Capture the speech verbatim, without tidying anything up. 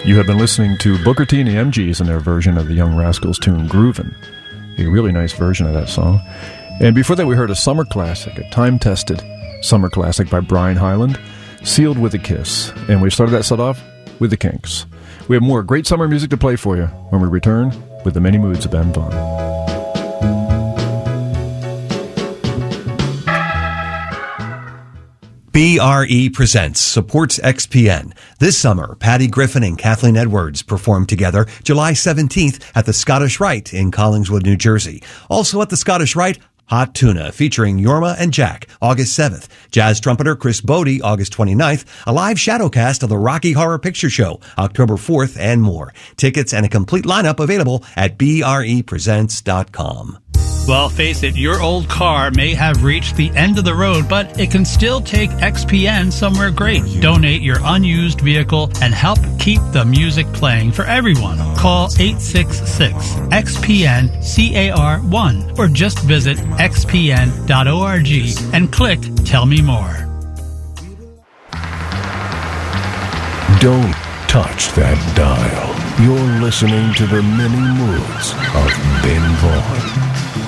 You have been listening to Booker T and the M Gs in their version of the Young Rascals tune Groovin', a really nice version of that song. And before that we heard a summer classic, a time-tested summer classic by Brian Hyland, Sealed with a Kiss. And we started that set off with the Kinks. We have more great summer music to play for you when we return with the many moods of Ben Vaughn. B R E Presents supports X P N. This summer, Patty Griffin and Kathleen Edwards perform together July seventeenth at the Scottish Rite in Collingswood, New Jersey. Also at the Scottish Rite, Hot Tuna featuring Yorma and Jack, August seventh. Jazz trumpeter Chris Bodie, August twenty-ninth. A live shadowcast of the Rocky Horror Picture Show, October fourth, and more. Tickets and a complete lineup available at B R E presents dot com. Well, face it, your old car may have reached the end of the road, but it can still take X P N somewhere great. Donate your unused vehicle and help keep the music playing for everyone. Call eight six six X P N C A R one or just visit x p n dot org and click Tell Me More. Don't touch that dial. You're listening to the many moods of Ben Vaughn.